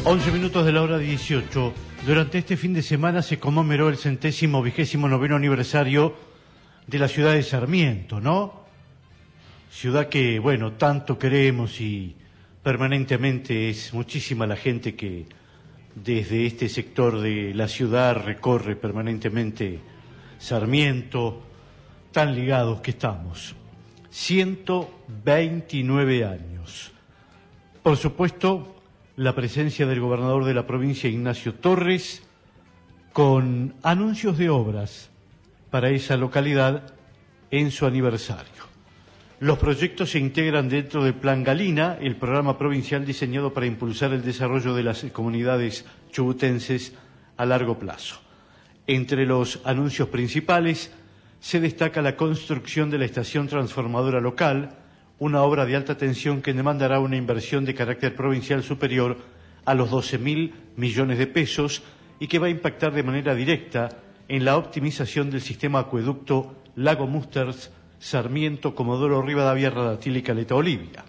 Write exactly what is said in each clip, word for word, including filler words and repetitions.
once minutos de la hora dieciocho. Durante este fin de semana se conmemoró el centésimo vigésimo noveno aniversario de la ciudad de Sarmiento, ¿no? Ciudad que, bueno, tanto queremos y permanentemente es muchísima la gente que desde este sector de la ciudad recorre permanentemente Sarmiento, tan ligados que estamos. ciento veintinueve años. Por supuesto, la presencia del gobernador de la provincia, Ignacio Torres, con anuncios de obras para esa localidad en su aniversario. Los proyectos se integran dentro del Plan Galina, el programa provincial diseñado para impulsar el desarrollo de las comunidades chubutenses a largo plazo. Entre los anuncios principales se destaca la construcción de la estación transformadora local, una obra de alta tensión que demandará una inversión de carácter provincial superior a los doce mil millones de pesos y que va a impactar de manera directa en la optimización del sistema acueducto Lago Musters, Sarmiento, Comodoro Rivadavia, Radatil y Caleta Olivia.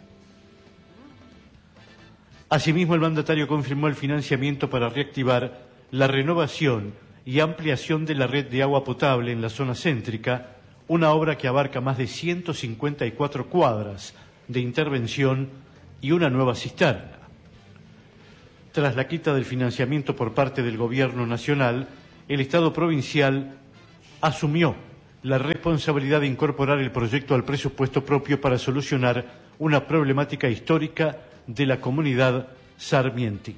Asimismo, el mandatario confirmó el financiamiento para reactivar la renovación y ampliación de la red de agua potable en la zona céntrica, una obra que abarca más de ciento cincuenta y cuatro cuadras de intervención y una nueva cisterna. Tras la quita del financiamiento por parte del Gobierno Nacional, el Estado provincial asumió la responsabilidad de incorporar el proyecto al presupuesto propio para solucionar una problemática histórica de la comunidad sarmientina.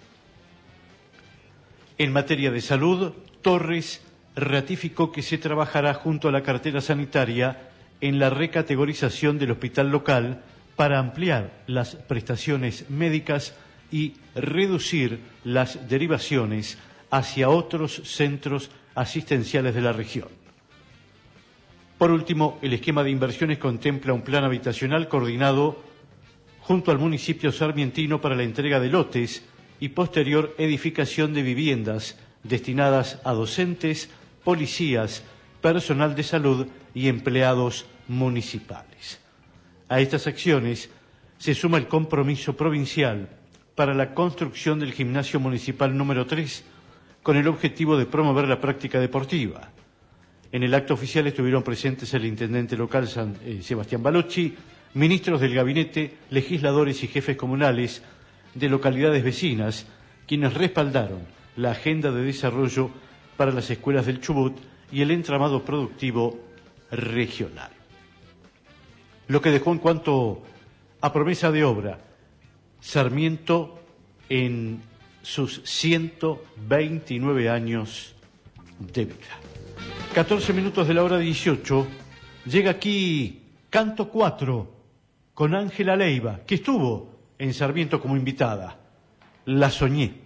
En materia de salud, Torres ratificó que se trabajará junto a la cartera sanitaria en la recategorización del hospital local para ampliar las prestaciones médicas y reducir las derivaciones hacia otros centros asistenciales de la región. Por último, el esquema de inversiones contempla un plan habitacional coordinado junto al municipio sarmientino para la entrega de lotes y posterior edificación de viviendas destinadas a docentes, policías, personal de salud y empleados municipales. A estas acciones se suma el compromiso provincial para la construcción del gimnasio municipal número tres con el objetivo de promover la práctica deportiva. En el acto oficial estuvieron presentes el intendente local San, eh, Sebastián Balocci, ministros del gabinete, legisladores y jefes comunales de localidades vecinas, quienes respaldaron la agenda de desarrollo para las escuelas del Chubut y el entramado productivo regional. Lo que dejó en cuanto a promesa de obra, Sarmiento en sus ciento veintinueve años de vida. catorce minutos de la hora dieciocho, llega aquí Canto cuatro con Ángela Leiva, que estuvo en Sarmiento como invitada. La soñé.